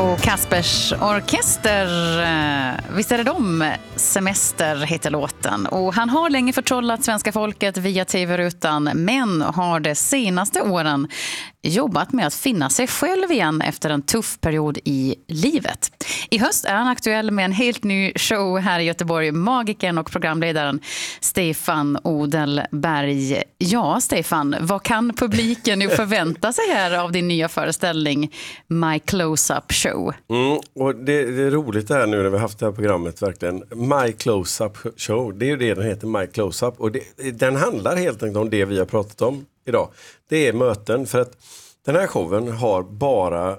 Bo Kaspers orkester, visst är det de? Semester heter låten. Och han har länge förtrollat svenska folket via tv-rutan, men har de senaste åren jobbat med att finna sig själv igen efter en tuff period i livet. I höst är han aktuell med en helt ny show här i Göteborg, magikern och programledaren Stefan Odelberg. Ja, Stefan, vad kan publiken nu förvänta sig här av din nya föreställning My Close-Up Show? Och det är roligt här nu när vi har haft det här programmet verkligen. My Close-Up Show, det är ju det den heter, My Close-Up. Och den handlar helt enkelt om det vi har pratat om idag. Det är möten, för att den här showen har bara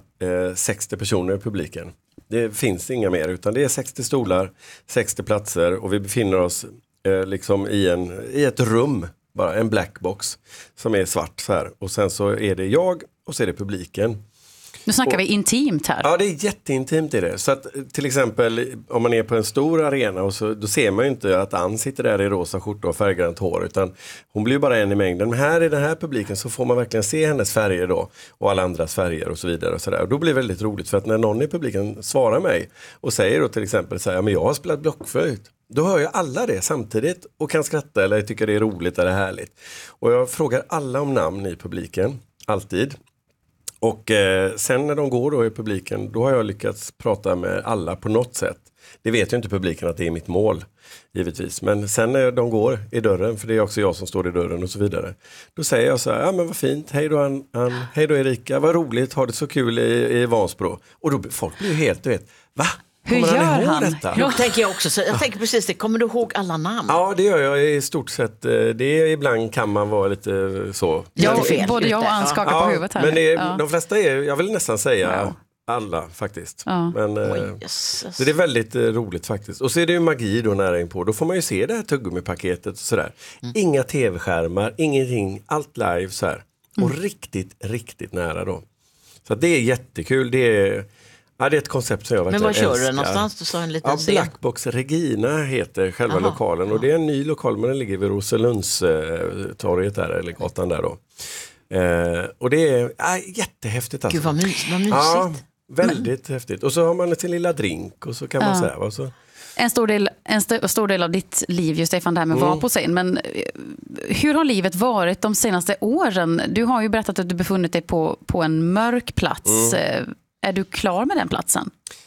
60 personer i publiken. Det finns inga mer, utan det är 60 stolar, 60 platser och vi befinner oss liksom i ett rum, bara en blackbox som är svart så här. Och sen så är det jag och så är det publiken. Nu snackar vi intimt här. Ja, det är jätteintimt i det. Så att till exempel om man är på en stor arena och så, då ser man ju inte att Ann sitter där i rosa skjorta och färggrant hår, utan hon blir ju bara en i mängden. Men här i den här publiken så får man verkligen se hennes färger då och alla andras färger och så vidare. Och så där. Och då blir det väldigt roligt, för att när någon i publiken svarar mig och säger då till exempel så här, ja, men jag har spelat blockflöjt. Då hör ju alla det samtidigt och kan skratta eller tycker det är roligt eller härligt. Och jag frågar alla om namn i publiken, alltid. Och sen när de går då i publiken, då har jag lyckats prata med alla på något sätt. Det vet ju inte publiken att det är mitt mål, givetvis. Men sen när de går i dörren, för det är också jag som står i dörren och så vidare. Då säger jag så här, ja men vad fint, hej då Ann, hej då Erika, vad roligt, har det så kul i Vansbro. Och då folk blir ju helt, du vet, va? Hur gör han? Detta? Jag tänker också så, jag tänker precis det. Kommer du ihåg alla namn? Ja, det gör jag i stort sett. Det är, ibland kan man vara lite så. Ja, både jag och Ann skakar på huvudet här. Men de flesta är, jag vill nästan säga alla faktiskt. Ja. Men det är väldigt roligt faktiskt. Och så är det ju magi då nära in på. Då får man ju se det här tuggummi-paketet och sådär. Inga tv-skärmar, ingenting, allt live så här. Och riktigt, riktigt nära då. Så det är jättekul. Det är ett koncept som jag verkligen älskar. Men var kör du någonstans? Du sa en liten scen. Blackbox Regina heter själva lokalen. Och det är en ny lokal, men den ligger vid Roselundstorget där, eller gatan där då. Och det är jättehäftigt alltså. Gud vad mysigt. Ja, väldigt häftigt. Och så har man sin lilla drink och så kan man säga. Och så. En stor del av ditt liv, just Stefan, det här med att vara på scen. Men hur har livet varit de senaste åren? Du har ju berättat att du befunnit dig på en mörk plats. Är du klar med den platsen?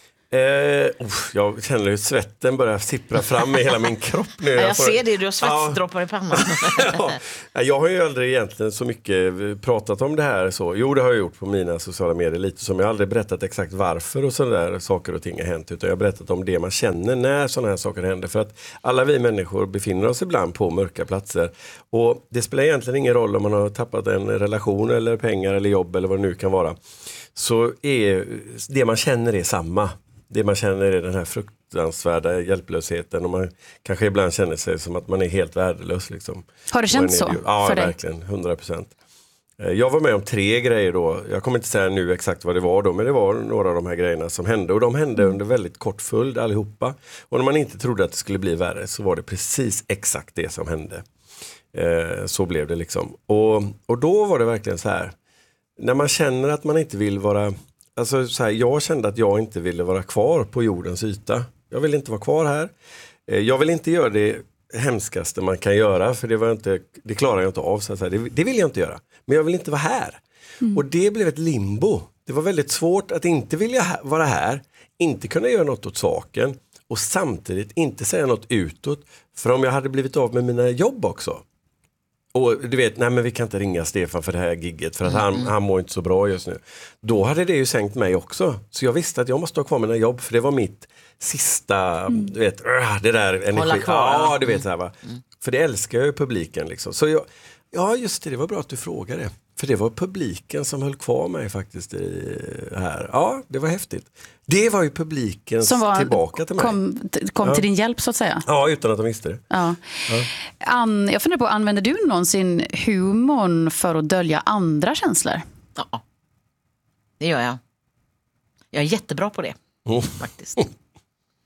Jag känner hur svetten börjar sippra fram i hela min kropp nu. Jag ser det, du har svetsdroppar i pannan. Jag har ju aldrig egentligen så mycket pratat om det här. Så. Jo, det har jag gjort på mina sociala medier lite, som jag aldrig berättat exakt varför och sådana där saker och ting har hänt. Utan jag har berättat om det man känner när sådana här saker händer. För att alla vi människor befinner oss ibland på mörka platser. Och det spelar egentligen ingen roll om man har tappat en relation eller pengar eller jobb eller vad det nu kan vara. Så är det man känner är samma. Det man känner är den här fruktansvärda hjälplösheten, och man kanske ibland känner sig som att man är helt värdelös. Liksom. Har det känts så för dig? Ja, verkligen, 100%. Jag var med om 3 grejer då. Jag kommer inte säga nu exakt vad det var då, men det var några av de här grejerna som hände. Och de hände under väldigt kort följd allihopa. Och när man inte trodde att det skulle bli värre så var det precis exakt det som hände. Så blev det liksom. Och då var det verkligen så här. När man känner att man inte vill vara... Alltså så här, jag kände att jag inte ville vara kvar på jordens yta. Jag vill inte vara kvar här. Jag vill inte göra det hemskaste man kan göra, för det klarar jag inte av. Så här, det vill jag inte göra. Men jag vill inte vara här. Och det blev ett limbo. Det var väldigt svårt att inte vilja vara här, inte kunna göra något åt saken och samtidigt inte säga något utåt. För om jag hade blivit av med mina jobb också. Och du vet, nej men vi kan inte ringa Stefan för det här gigget för att han mår inte så bra just nu. Då hade det ju sänkt mig också. Så jag visste att jag måste ha kvar mina jobb, för det var mitt sista, du vet, det där energi. Ja, du vet så här va. För det älskar jag ju publiken liksom. Så just det var bra att du frågade. För det var publiken som höll kvar mig faktiskt här. Ja, det var häftigt. Det var ju publiken tillbaka till mig. Kom till din hjälp så att säga. Ja, utan att de visste det. Ja. Jag funderar på, använder du någonsin humorn för att dölja andra känslor? Ja, det gör jag. Jag är jättebra på det, faktiskt.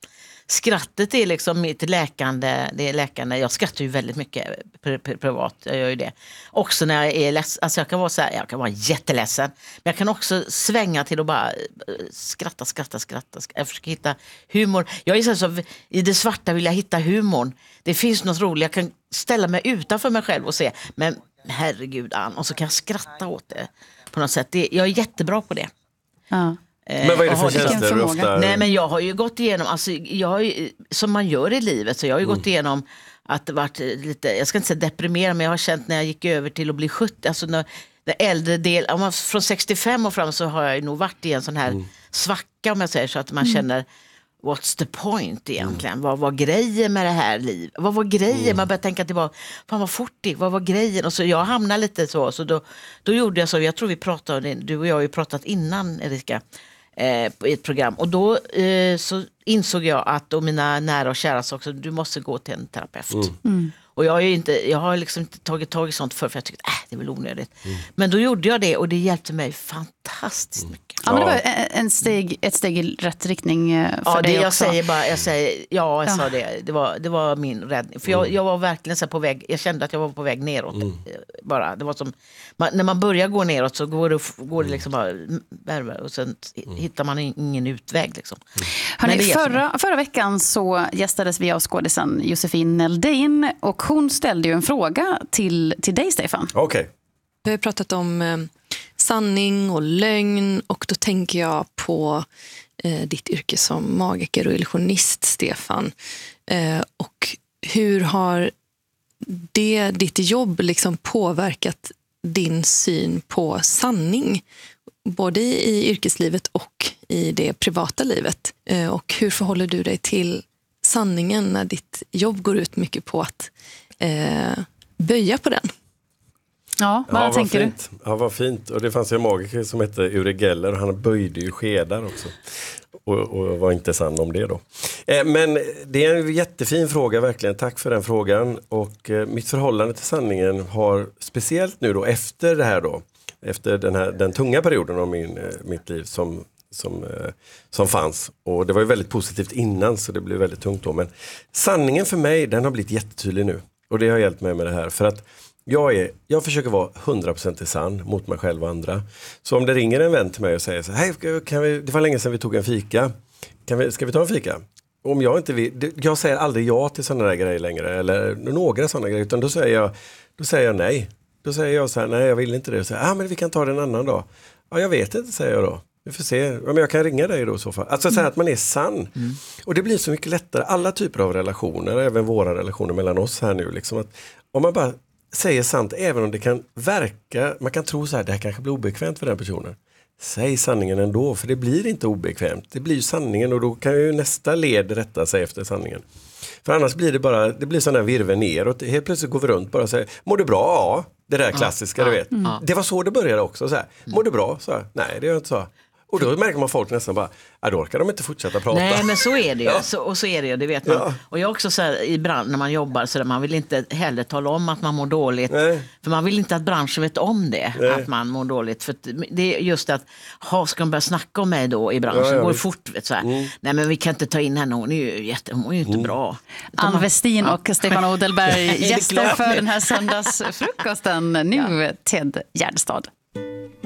skrattet är liksom mitt läkande. Det är läkande. Jag skrattar ju väldigt mycket privat. Jag gör ju det. Också när jag är ledsen. Alltså jag kan vara så här, jag kan vara jätteledsen. Men jag kan också svänga till att bara skratta. Jag försöker hitta humor. Jag är så i det svarta vill jag hitta humorn. Det finns något roligt. Jag kan ställa mig utanför mig själv och se. Men herregud, Ann. Och så kan jag skratta åt det på något sätt. Jag är jättebra på det. Ja. Men vad är det för tjänster du ofta... Nej, men jag har ju gått igenom, alltså, som man gör i livet, så jag har ju gått igenom att det varit lite, jag ska inte säga deprimerad, men jag har känt när jag gick över till att bli 70, alltså när den äldre del, från 65 och fram så har jag nog varit i en sån här svacka, om jag säger så, att man känner what's the point egentligen? Vad var grejen med det här livet? Vad var grejen? Man börjar tänka tillbaka, fan vad fort det, vad var grejen? Och så jag hamnade lite så då gjorde jag så, jag tror vi pratade, du och jag har ju pratat innan, Erika, i ett program. Och då så insåg jag att, och mina nära och kära sa också, du måste gå till en terapeut. Och jag har liksom inte tagit tag i sånt för jag tyckte det är väl onödigt. Men då gjorde jag det och det hjälpte mig fantastiskt mycket. Ja, men det var ett steg i rätt riktning för dig också. Jag sa det. Det var min räddning. För jag var verkligen så på väg, jag kände att jag var på väg neråt. Bara. Det var som, när man börjar gå neråt så går det liksom bara värre och sen hittar man ingen utväg. Liksom. Hörrni, förra veckan så gästades vi av skådisen Josefin Neldin och hon ställde ju en fråga till dig, Stefan. Okej. Vi har pratat om sanning och lögn och då tänker jag på ditt yrke som magiker och illusionist, Stefan. Och hur har ditt jobb liksom påverkat din syn på sanning? Både i yrkeslivet och i det privata livet. Och hur förhåller du dig till sanningen när ditt jobb går ut mycket på att böja på den? Ja, vad tänker du? Ja, vad fint. Och det fanns ju en magiker som hette Uri Geller och han böjde ju skedar också. Och var inte sann om det då. Men det är en jättefin fråga verkligen. Tack för den frågan. Och mitt förhållande till sanningen har speciellt nu då efter det här då. Efter den tunga perioden av mitt liv som fanns. Och det var ju väldigt positivt innan så det blev väldigt tungt då. Men sanningen för mig, den har blivit jättetydlig nu. Och det har hjälpt mig med det här. För att jag försöker vara 100% sann mot mig själv och andra. Så om det ringer en vän till mig och säger så här, hej, det var länge sedan vi tog en fika. Ska vi ta en fika? Om jag inte vill, jag säger aldrig ja till sådana där grejer längre. Eller några sådana grejer. Utan då säger jag nej. Då säger jag så här, nej jag vill inte det. Och säger, men vi kan ta det en annan dag. Ja, jag vet inte, säger jag då. Vi får se. Ja, men jag kan ringa dig då i så fall. Alltså så här att man är sann. Och det blir så mycket lättare. Alla typer av relationer, även våra relationer mellan oss här nu. Liksom att om man bara säger sant, även om det kan verka, man kan tro så här, det här kanske blir obekvämt för den personen. Säg sanningen ändå, för det blir inte obekvämt. Det blir ju sanningen och då kan ju nästa led rätta sig efter sanningen. För annars blir det blir sån här virve neråt. Helt plötsligt går vi runt bara och säger, mår du bra? Ja, det där klassiska, du vet. Det var så det började också. Så här, mår du bra? Så här, nej, det gör jag inte så. Och då märker man folk nästan bara, då orkar de inte fortsätta prata. Nej, men så är det ju. Ja. Och så är det ju, det vet man. Ja. Och jag också så här, i när man jobbar så där, man vill inte heller tala om att man mår dåligt. Nej. För man vill inte att branschen vet om det, att man mår dåligt. För det är just att, ska de börja snacka om mig då i branschen? Det går fort, vet så här. Nej, men vi kan inte ta in henne, hon är ju inte bra. Ann Westin och Stefan Odelberg gäster för den här söndagsfrukosten. Nu Ted Gärdestad.